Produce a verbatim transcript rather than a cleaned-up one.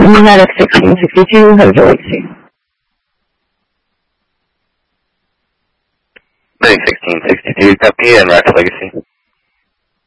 Nevada sixteen sixty-two, have a legacy. Bay sixteen sixty-two, copy, and route to legacy.